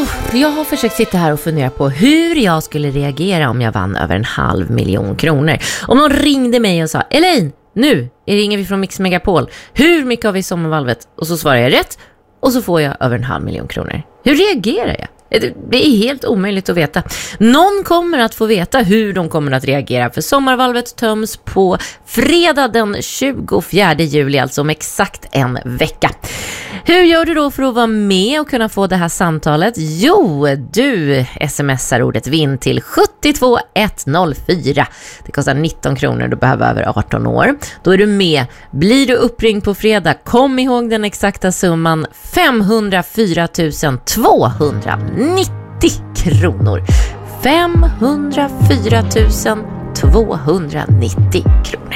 Jag har försökt sitta här och fundera på hur jag skulle reagera om jag vann över 500 000 kronor. Om någon ringde mig och sa: Elaine, nu ringer vi från Mix Megapol. Hur mycket har vi i sommarvalvet? Och så svarar jag rätt och så får jag över 500 000 kronor. Hur reagerar jag? Det är helt omöjligt att veta. Någon kommer att få veta hur de kommer att reagera, för sommarvalvet töms på fredag den 24 juli, alltså om exakt en vecka. Hur gör du då för att vara med och kunna få det här samtalet? Jo, du smsar ordet vinn till 72104. Det kostar 19 kronor, du behöver över 18 år. Då är du med. Blir du uppringd på fredag, kom ihåg den exakta summan: 504 290 kronor. 504 290 kronor.